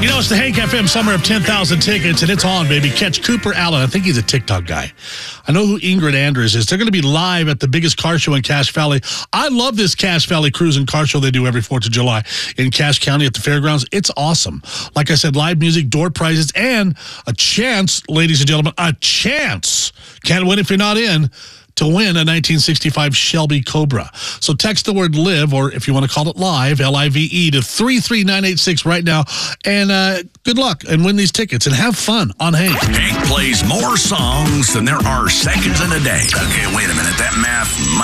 You know, it's the Hank FM Summer of 10,000 Tickets, and it's on, baby. Catch Cooper Allen. I think he's a TikTok guy. I know who Ingrid Andrews is. They're going to be live at the biggest car show in Cache Valley. I love this Cache Valley Cruise and Car Show they do every 4th of July in Cache County at the fairgrounds. It's awesome. Like I said, live music, door prizes, and a chance, ladies and gentlemen, a chance. Can't win if you're not in. To win a 1965 Shelby Cobra. So text the word LIVE, or if you want to call it LIVE, L-I-V-E, to 33986 right now. And good luck and win these tickets and have fun on Hank. Hank plays more songs than there are seconds in a day. Okay, wait a minute. That math might